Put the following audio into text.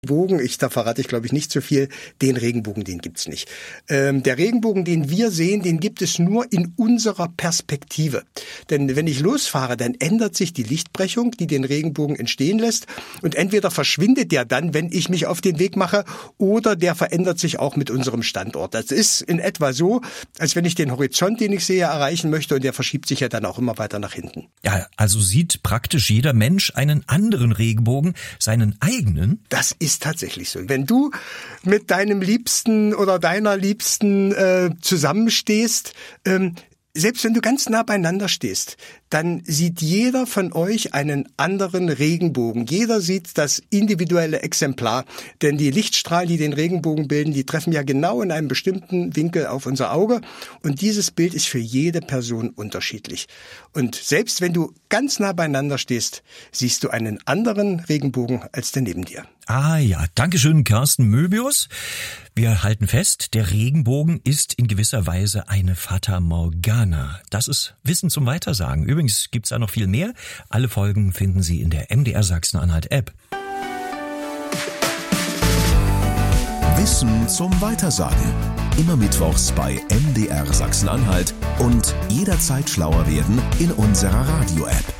Regenbogen, da verrate ich glaube ich nicht zu viel, den Regenbogen, den gibt's nicht. Der Regenbogen, den wir sehen, den gibt es nur in unserer Perspektive. Denn wenn ich losfahre, dann ändert sich die Lichtbrechung, die den Regenbogen entstehen lässt. Und entweder verschwindet der dann, wenn ich mich auf den Weg mache, oder der verändert sich auch mit unserem Standort. Das ist in etwa so, als wenn ich den Horizont, den ich sehe, erreichen möchte, und der verschiebt sich ja dann auch immer weiter nach hinten. Ja, also sieht praktisch jeder Mensch einen anderen Regenbogen, seinen eigenen? Das ist tatsächlich so. Wenn du mit deinem Liebsten oder deiner Liebsten zusammenstehst, selbst wenn du ganz nah beieinander stehst, dann sieht jeder von euch einen anderen Regenbogen. Jeder sieht das individuelle Exemplar. Denn die Lichtstrahlen, die den Regenbogen bilden, die treffen ja genau in einem bestimmten Winkel auf unser Auge. Und dieses Bild ist für jede Person unterschiedlich. Und selbst wenn du ganz nah beieinander stehst, siehst du einen anderen Regenbogen als der neben dir. Ah ja, dankeschön, Carsten Möbius. Wir halten fest, der Regenbogen ist in gewisser Weise eine Fata Morgana. Das ist Wissen zum Weitersagen. Übrigens gibt's da noch viel mehr. Alle Folgen finden Sie in der MDR Sachsen-Anhalt-App. Wissen zum Weitersagen. Immer mittwochs bei MDR Sachsen-Anhalt und jederzeit schlauer werden in unserer Radio-App.